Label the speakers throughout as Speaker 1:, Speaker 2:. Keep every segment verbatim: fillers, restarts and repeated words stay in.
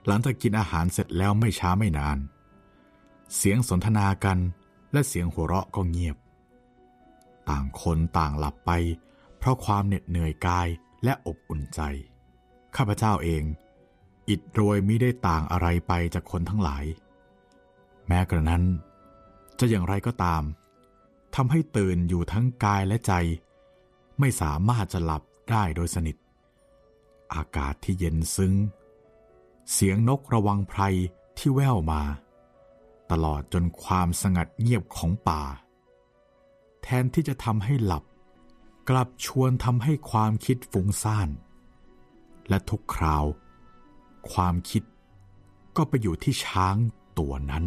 Speaker 1: หลังจากกินอาหารเสร็จแล้วไม่ช้าไม่นานเสียงสนทนากันและเสียงหัวเราะก็เงียบต่างคนต่างหลับไปเพราะความเหน็ดเหนื่อยกายและอบอุ่นใจข้าพเจ้าเองอิดโรยมิได้ต่างอะไรไปจากคนทั้งหลายแม้กระนั้นจะอย่างไรก็ตามทำให้ตื่นอยู่ทั้งกายและใจไม่สามารถจะหลับได้โดยสนิทอากาศที่เย็นซึ้งเสียงนกระวังไพรที่แว่วมาตลอดจนความสงัดเงียบของป่าแทนที่จะทำให้หลับกลับชวนทำให้ความคิดฟุ้งซ่านและทุกคราวความคิดก็ไปอยู่ที่ช้างตัวนั้น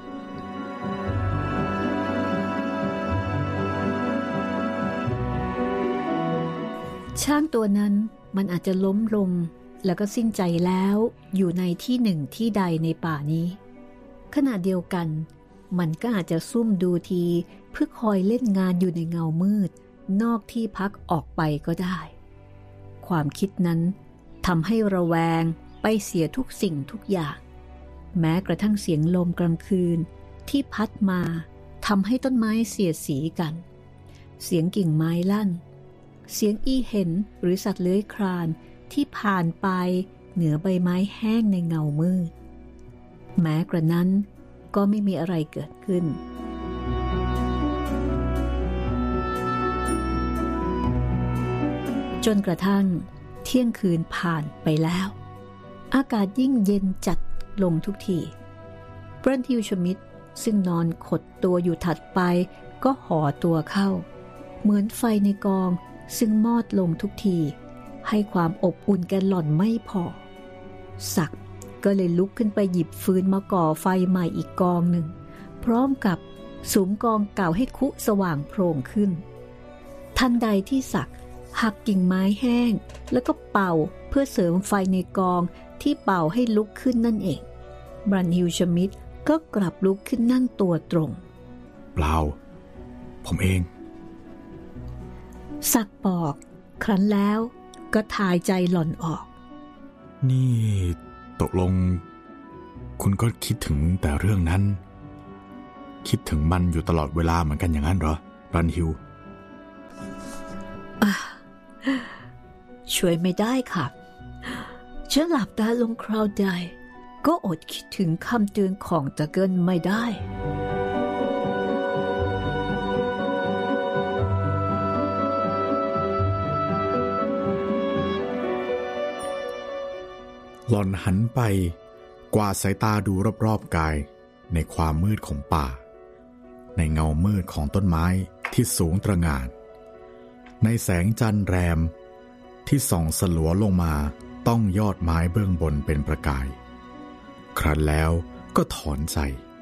Speaker 2: ช้างตัวนั้นมันอาจจะล้มลงแล้วก็สิ้นใจแล้วอยู่ในที่หนึ่งที่ใดในป่านี้ขณะเดียวกันมันก็อาจจะซุ่มดูทีเพื่อคอยเล่นงานอยู่ในเงามืดนอกที่พักออกไปก็ได้ความคิดนั้นทำให้ระแวงไปเสียทุกสิ่งทุกอย่างแม้กระทั่งเสียงลมกลางคืนที่พัดมาทำให้ต้นไม้เสียดสีกันเสียงกิ่งไม้ลั่นเสียงอีเห็นหรือสัตว์เลื้อยคลานที่ผ่านไปเหนือใบไม้แห้งในเงามืดแม้กระนั้นก็ไม่มีอะไรเกิดขึ้นจนกระทั่งเที่ยงคืนผ่านไปแล้วอากาศยิ่งเย็นจัดลงทุกทีบรันทิวชมิดซึ่งนอนขดตัวอยู่ถัดไปก็ห่อตัวเข้าเหมือนไฟในกองซึ่งมอดลงทุกทีให้ความอบอุ่นแกหล่อนไม่พอศักดิ์ก็เลยลุกขึ้นไปหยิบฟืนมาก่อไฟใหม่อีกกองหนึ่งพร้อมกับสุมกองเก่าให้คุสว่างโพร่งขึ้นทันใดที่ศักดิ์หักกิ่งไม้แห้งแล้วก็เป่าเพื่อเสริมไฟในกองที่เป่าให้ลุกขึ้นนั่นเองบรันฮิวชมิดก็กลับลุกขึ้นนั่งตัวตรง
Speaker 1: เปล่าผมเอง
Speaker 2: ศักดิ์บอกครั้นแล้วก็ทายใจหล่อนออก
Speaker 1: นี่ตกลงคุณก็คิดถึงแต่เรื่องนั้นคิดถึงมันอยู่ตลอดเวลาเหมือนกันอย่างนั้นเหรอบรันฮิว
Speaker 2: ช่วยไม่ได้ค่ะฉันหลับตาลงคราวใดก็อดคิดถึงคำเตือนของตะเกินไม่ได้
Speaker 1: หล่อนหันไปกวาดสายตาดูรอบๆกายในความมืดของป่าในเงามืดของต้นไม้ที่สูงตระหง่านในแสงจันทร์แรมที่ส่องสลัวลงมาต้องยอดไม้เบื้องบนเป็นประกายครั้นแล้วก็ถอนใจ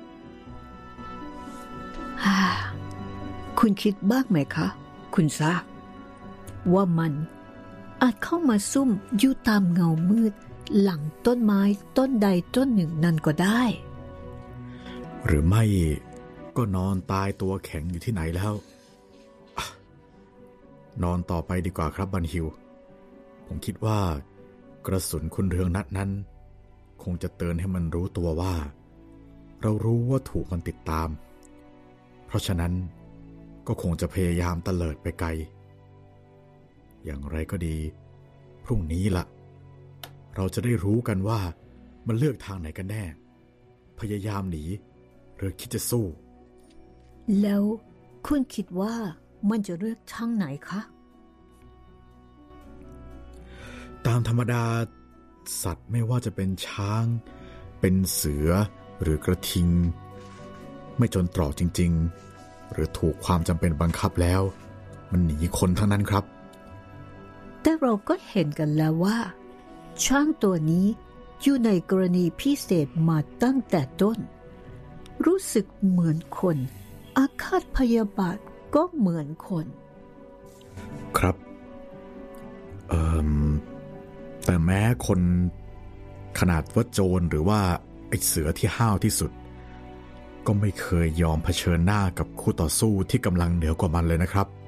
Speaker 2: คุณคิดบ้างไหมคะคุณซากว่ามันอาจเข้ามาซุ่มอยู่ตามเงามืดหลังต้นไม้ต้นใดต้นหนึ่งนั่นก็ได้
Speaker 1: หรือไม่ก็นอนตายตัวแข็งอยู่ที่ไหนแล้วนอนต่อไปดีกว่าครับบันฮิวผมคิดว่ากระสุนคุณเรืองนัดนั้นคงจะเตือนให้มันรู้ตัวว่าเรารู้ว่าถูกมันติดตามเพราะฉะนั้นก็คงจะพยายามเตลิดไปไกลอย่างไรก็ดีพรุ่งนี้ล่ะเราจะได้รู้กันว่ามันเลือกทางไหนกันแน่พยายามหนีหรือคิดจะสู้
Speaker 2: แล้วคุณคิดว่ามันจะเลือกทางไหนคะ
Speaker 1: ตามธรรมดาสัตว์ไม่ว่าจะเป็นช้างเป็นเสือหรือกระทิงไม่จนตรอกจริงๆหรือถูกความจำเป็นบังคับแล้วมันหนีคนทั้งนั้นครับ
Speaker 2: แต่เราก็เห็นกันแล้วว่าช้างตัวนี้อยู่ในกรณีพิเศษมาตั้งแต่ต้นรู้สึกเหมือนคนอาฆาตพยาบาทก็เหมือนคน
Speaker 1: ครับเอ่อแต่แม้คนขนาดว่าโจรหรือว่าไอ้เสือที่ห้าวที่สุดก็ไม่เคยยอมเผชิญหน้ากับคู่ต่อสู้ที่กำลังเหนือกว่ามันเลยนะครับ